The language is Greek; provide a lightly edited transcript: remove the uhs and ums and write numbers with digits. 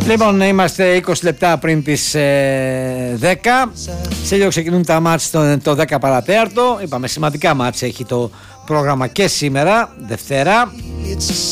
Λοιπόν, είμαστε 20 λεπτά πριν τις 10. Σε λίγο ξεκινούν τα μάτς το 10 παρατέταρτο. Είπαμε σημαντικά μάτς έχει το πρόγραμμα και σήμερα, Δευτέρα.